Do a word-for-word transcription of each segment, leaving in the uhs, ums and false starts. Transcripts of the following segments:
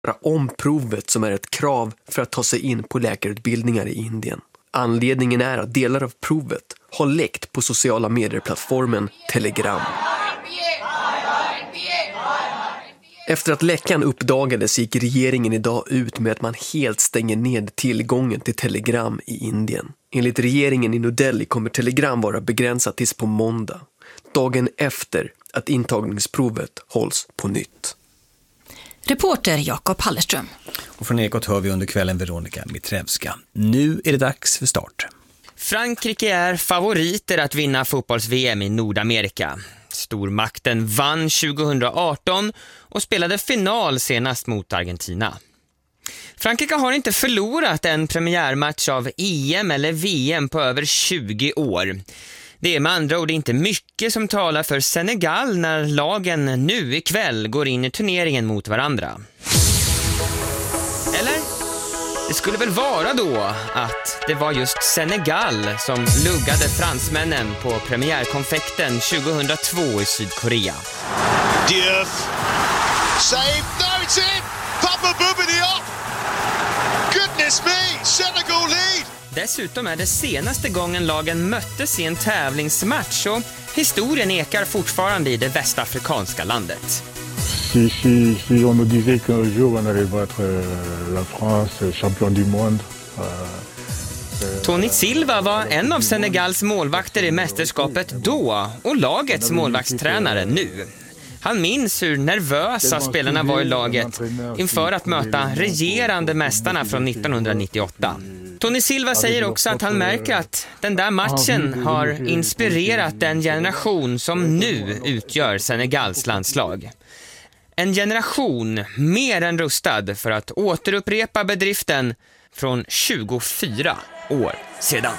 om provet som är ett krav för att ta sig in på läkarutbildningar i Indien. Anledningen är att delar av provet har läckt på sociala medieplattformen Telegram. Efter att läckan uppdagades gick regeringen idag ut med att man helt stänger ned tillgången till Telegram i Indien. Enligt regeringen i New Delhi kommer Telegram vara begränsat tills på måndag, dagen efter att intagningsprovet hålls på nytt. Reporter Jakob Hallerström. Och från Ekot hör vi under kvällen Veronika Mitrevska. Nu är det dags för start. Frankrike är favoriter att vinna fotbolls-V M i Nordamerika. Stormakten vann tjugohundraarton och spelade final senast mot Argentina. Frankrike har inte förlorat en premiärmatch av E M eller V M på över tjugo år. Det är med andra ord inte mycket som talar för Senegal när lagen nu ikväll går in i turneringen mot varandra. Eller? Det skulle väl vara då att det var just Senegal som luggade fransmännen på premiärkonfekten tjugohundratvå i Sydkorea. Diouf. Save. No, it's in. Papa Bouba Diop. Goodness me. Senegal lead. Dessutom är det senaste gången lagen möttes i en tävlingsmatch och historien ekar fortfarande i det västafrikanska landet. Si, si, si on nous disait qu'un jour on allait battre la France, champion du monde. Tony Silva var en av Senegals målvakter i mästerskapet då och lagets målvaktstränare nu. Han minns hur nervösa spelarna var i laget inför att möta regerande mästarna från nittonhundranittioåtta. Tony Silva säger också att han märker att den där matchen har inspirerat den generation som nu utgör Senegals landslag. En generation mer än rustad för att återupprepa bedriften från tjugofyra år sedan.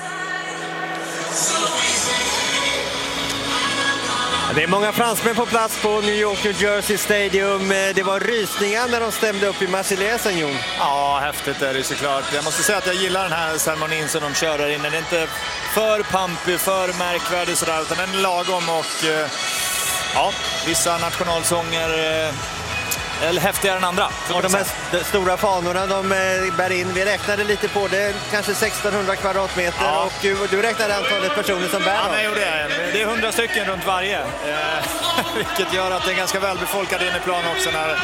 Det är många fransmän på plats på New York, New Jersey Stadium. Det var rysningar när de stämde upp i Marseillesen, Jon. Ja, häftigt är det såklart. Jag måste säga att jag gillar den här ceremonin som de kör där inne. Det är inte för pampig, för märkvärdig sådär, utan den är lagom och ja, vissa nationalsånger eller häftigare än andra. Och de här st- stora fanorna de bär in, vi räknade lite på det, kanske sextonhundra kvadratmeter ja. Och du, du räknade antalet personer som bär. Ja, nej, jo, det är det är hundra stycken runt varje, eh, vilket gör att det är ganska välbefolkad inne i plan också när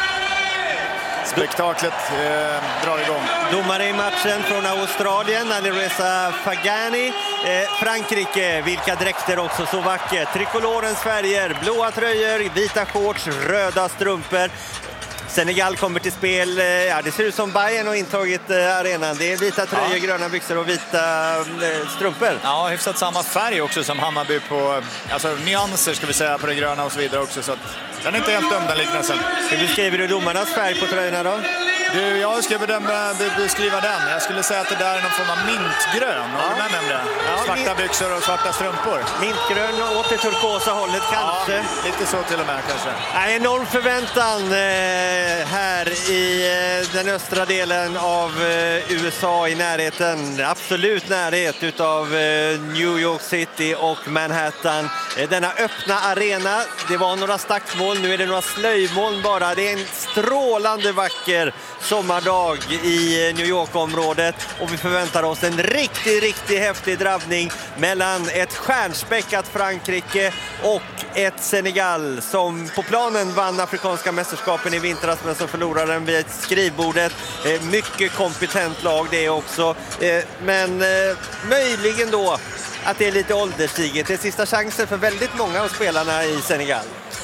spektaklet eh, drar igång. Domare i matchen från Australien, Alireza Fagani. Eh, Frankrike, vilka dräkter också, så vackert. Trikolorens färger, blåa tröjor, vita shorts, röda strumpor. Senegal kommer till spel, ja, det ser ut som Bayern har intagit eh, arenan. Det är vita tröjor, ja. Gröna byxor och vita eh, strumpor. Ja, hyfsat samma färg också som Hammarby på, alltså nyanser ska vi säga på det gröna och så vidare också. Så att den är inte helt dum den liknelsen. Hur beskriver du domarnas färg på tröjorna då? Du, jag ska bedöma, beskriva den. Jag skulle säga att det där är någon form av mintgrön. Ja. Vad nämnde det? Ja, svarta mint... byxor och svarta strumpor. Mintgrön och åt det turkosa hållet kanske. Ja, lite så till och med kanske. Ja, enorm förväntan eh, här i eh, den östra delen av eh, U S A i närheten. Absolut närhet utav eh, New York City och Manhattan. Eh, denna öppna arena, det var några stackmoln, nu är det några slöjmoln bara. Det är en strålande vacker sommardag i New York-området och vi förväntar oss en riktigt, riktigt häftig drabbning mellan ett stjärnspäckat Frankrike och ett Senegal som på planen vann afrikanska mästerskapen i vintras men som förlorade den vid skrivbordet. Eh, mycket kompetent lag det också, eh, men eh, möjligen då att det är lite ålderstiget. Det är sista chansen för väldigt många av spelarna i Senegal.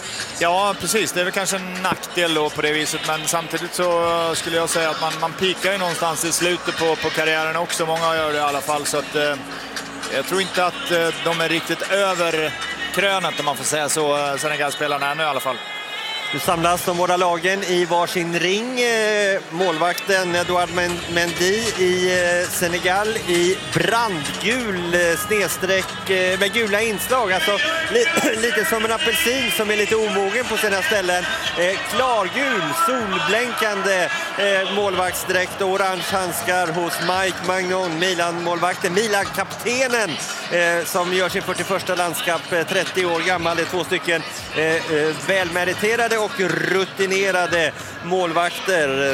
Ja, precis. Det är väl kanske en nackdel då på det viset. Men samtidigt så skulle jag säga att man, man pikar ju någonstans i slutet på, på karriären också. Många gör det i alla fall. Så att, eh, jag tror inte att eh, de är riktigt över krönet om man får säga så. Senegal-spelarna ännu i alla fall. Nu samlas de båda lagen i varsin ring. Målvakten Edouard Mendy i Senegal i brandgul snedsträck med gula inslag. Alltså lite som en apelsin som är lite omogen på sina ställen. Klargul, solblänkande målvaktsdräkt och orange handskar hos Mike Magnon, Milan-målvakten. Milan-kaptenen som gör sin fyrtioförsta landskamp, trettio år gammal. Det är två stycken välmeriterade och rutinerade målvakter